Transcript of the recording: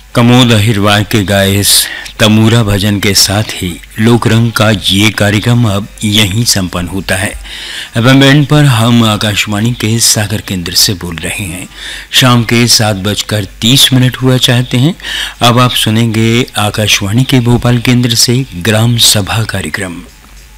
कमोद अहिरवार के गाए इस तमूरा भजन के साथ ही लोकरंग का ये कार्यक्रम अब यहीं संपन्न होता है। एफएम बैंड पर हम आकाशवाणी के सागर केंद्र से बोल रहे हैं। शाम के 7:30 हुआ चाहते हैं। अब आप सुनेंगे आकाशवाणी के भोपाल केंद्र से ग्राम सभा कार्यक्रम।